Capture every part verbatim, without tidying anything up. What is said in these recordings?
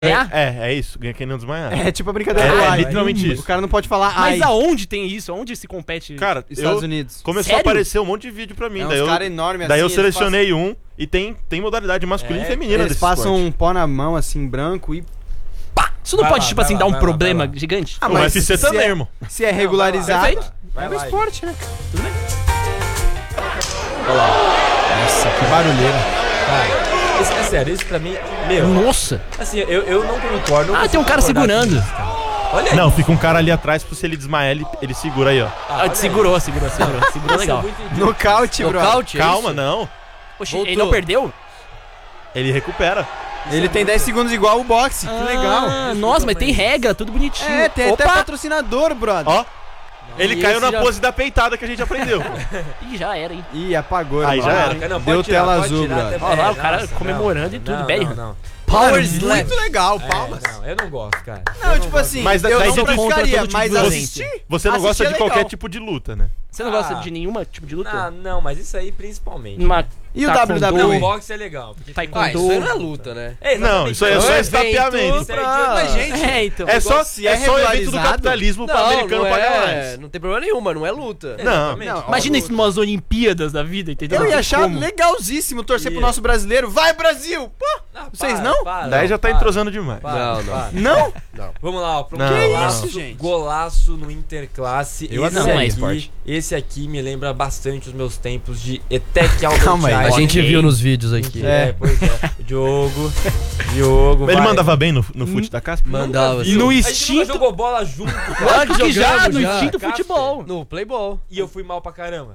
É, é, é isso, ganha quem não desmaiar. É tipo a brincadeira É, do é ai. literalmente isso. O cara não pode falar Mas ai. aonde tem isso? Aonde se compete? Cara, Estados eu, Unidos. começou Sério? a aparecer um monte de vídeo pra mim. É daí uns eu, caras enormes daí assim. eu eles selecionei um e tem, tem modalidade masculina É, e feminina Eles desse passam esporte. um pó na mão, assim, branco e... Isso não Vai pode, lá, tipo vai assim, lá, dar um vai lá, problema vai lá. gigante? Ah, O mas U F C se também, é- irmão. Se é regularizado... Perfeito. Vai é um lá, esporte, né? Tudo bem. Nossa, que barulheira. Cara, isso, é sério, isso pra mim, meu, Nossa. assim, eu, eu não concordo. Ah, tem um cara segurando. Olha aí. Não, fica um cara ali atrás, pra se ele desmaiar, ele, ele segura aí, ó. Ah, te segurou, segurou, segurou. Segurou legal. Nocaute, bro. Nocaute, é Calma, isso? não. Poxa, Voltou. ele não perdeu? Ele recupera. Ele tem dez segundos igual o boxe, que legal. Ah, nossa, mas tem regra, tudo bonitinho. É, tem até Opa! patrocinador, brother. Ó, ele E caiu esse na já- pose da peitada que a gente aprendeu. Ih, já era, hein? Ih, apagou. Aí irmão. já era. Não, pode Deu tirar, tela pode azul, tirar brother. até- Olha lá, é, o cara nossa, comemorando não, e tudo, não, Berra. Não, não. Power Mano, Slam. muito legal, É, palmas. não, eu não gosto, cara. Não, tipo assim, Mas eu daí não você contra praticaria, todo tipo mas de assistir... Você não Assistir gosta é de legal. qualquer tipo de luta, né? Você não gosta Ah. de nenhuma tipo de luta? Ah, não, mas isso aí principalmente. Uma E o taekwondo, W W Não, E? o boxe é legal. Porque tem- Taekwondo. Ah, isso aí não é luta, né? É, Não, exatamente. isso aí é É um só evento estapeamento. Isso é pra- idiota. Mas, gente, É, então. É só, negócio, se é é só evento do regularizado- capitalismo pra Não, americano não pagar é, mais. não tem problema nenhum, mas não é luta. Não, Exatamente. Não, Imagina ó, isso numas Olimpíadas da vida, entendeu? Eu Não ia tem achar como. legalzíssimo torcer pro Ia. nosso brasileiro. Vai, Brasil! Pô, Ah, Vocês para, não? para, daí já tá para. entrosando demais. Para, Não, não. para. não? Vamos lá, ó. Pra um Não, golaço, não. isso, gente? golaço no Interclasse. Eu esse adoro aqui, esporte. esse aqui me lembra bastante os meus tempos de Etec Albert Calma aí. A Einstein. gente viu nos vídeos aqui. É, É. pois é. Diogo, Diogo, Ele vai. mandava bem no, no fute da Casper? Mandava. Viu? No A gente nunca instinto- jogou bola junto, cara. Claro que já, jogamos, no já. instinto Casper. futebol. No Playball. E eu fui mal pra caramba.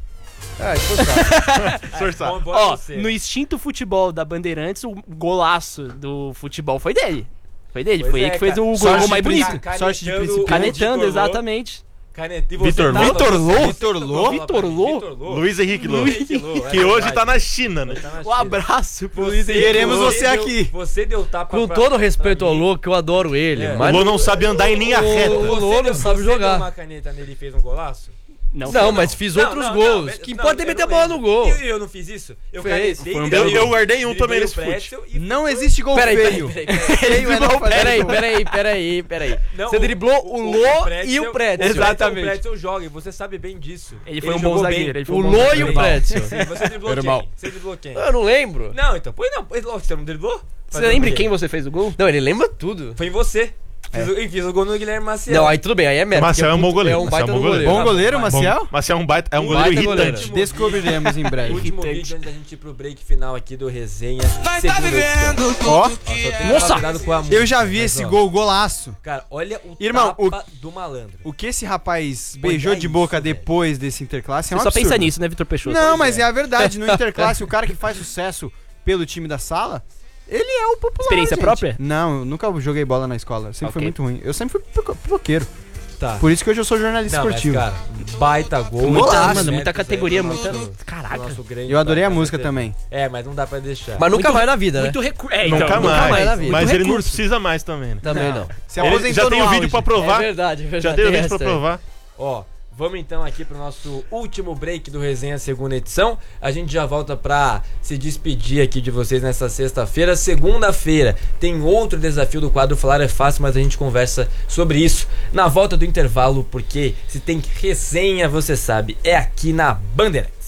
É, esforçado. Sorçado. Bom, bom Ó, você. no instinto futebol da Bandeirantes, o golaço do futebol foi dele. Foi dele, Pois foi é, ele que fez cara. o Sorte gol mais de bonito. príncipe. Sorte de Canetando príncipe. o Canetando, Vitor Lô. exatamente. Caneta. E Vitor tava- Lô? Vitor Lô? você Vitor tava Lô? lá Vitor pra- Lô? Vitor Lô. Luiz Henrique Lô. Luiz Henrique Lô, é Que hoje verdade. tá na China, né? Ele tá na Um China. abraço pro Você- Luiz Henrique. Queremos você você deu- aqui. Você deu tapa Com pra- todo pra respeito ao mim. Lô, que eu adoro ele. É. O Mas Lô não sabe andar em linha o- reta. o- Você Lô não deu- sabe você jogar. deu uma caneta nele e fez um golaço? Não, Não, foi, mas fiz Não, outros não, gols. não, que não, importa é eu meter a não bola lembro. no gol. Eu, eu não fiz isso? Eu Fez, canetei, foi um driblei Eu, o- eu guardei um driblei também o nesse fute. pretzel e- Não existe gol Peraí, feio. peraí, peraí. Feio é não fazer Peraí, gol. peraí, peraí, peraí. Não, Você o- driblou o Lô e o Pretzel. Exatamente. O Pretzel joga e você sabe bem disso. Ele foi um jogou bom bem. zagueiro. Ele foi O um bom Lô zagueiro. e o Pretzel. Sim, você driblou Irmão. quem? Você driblou quem? Eu não lembro. Não, então, pois não. pois, lógico, Você não driblou? Você lembra quem você fez o gol? Não, ele lembra tudo. Foi em você. Fiz, o, e fiz o gol no Guilherme Maciel. Não, aí tudo bem, aí é mérito. Maciel porque é um bom puto- goleiro, É um Maciel baita é um do bom goleiro. Bom goleiro, Maciel? Mas você é um baita, é um Um goleiro baita irritante. goleiro. Descobriremos em O breve. último Irritante. vídeo antes da gente ir pro break final aqui do Resenha. Vai tá vivendo Ó, Nossa! eu já vi esse gol, golaço. Cara, olha o Irmão, tapa do malandro. O que esse rapaz beijou é de boca isso, velho. depois desse Interclasse é um Você só absurdo. pensa nisso, né, Vitor Peixoto? Não, Pois mas é. é a verdade. No Interclasse, o cara que faz sucesso pelo time da sala, ele é o popular, Experiência gente. própria? Não, eu nunca joguei bola na escola. Sempre foi Ok. muito ruim. Eu sempre fui pico- pipoqueiro. Tá. Por isso que hoje eu sou jornalista Não, mas, esportivo. cara, baita gol. Muita, Golaço, mano, né, muita que categoria, saiu do muita... nosso- Caraca. do nosso grande Eu adorei a baita música bater. também. É, mas não dá pra deixar. Mas nunca Muito- mais na vida, né? Muito recurso. É, então, Nunca nunca mais. mais na vida. Mas Muito ele não recurso. precisa mais também, né? Também não. Se Ele aposentou já tem no o vídeo auge. pra provar. É verdade, é verdade. Já tem o vídeo essa pra aí. provar. Ó, vamos então aqui pro nosso último break do Resenha segunda edição. A gente já volta pra se despedir aqui de vocês nessa sexta-feira. Segunda-feira tem outro desafio do quadro Falar é Fácil, mas a gente conversa sobre isso na volta do intervalo, porque se tem resenha, você sabe, é aqui na Bandeirantes.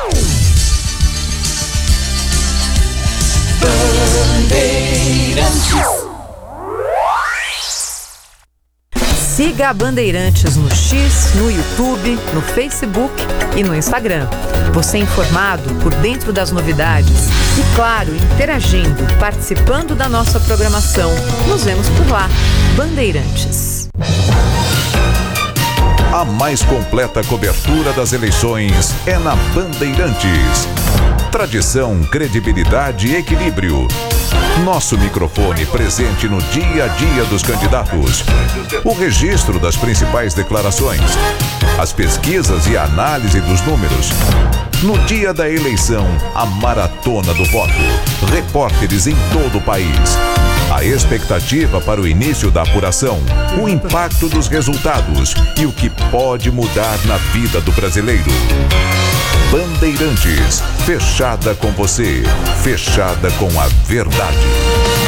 Siga a Bandeirantes no X, no YouTube, no Facebook e no Instagram. Você é informado por dentro das novidades e, claro, interagindo, participando da nossa programação. Nos vemos por lá. Bandeirantes. A mais completa cobertura das eleições é na Bandeirantes. Tradição, credibilidade e equilíbrio. Nosso microfone presente no dia a dia dos candidatos. O registro das principais declarações. As pesquisas e a análise dos números. No dia da eleição, a maratona do voto. Repórteres em todo o país. A expectativa para o início da apuração, o impacto dos resultados e o que pode mudar na vida do brasileiro. Bandeirantes, fechada com você, fechada com a verdade.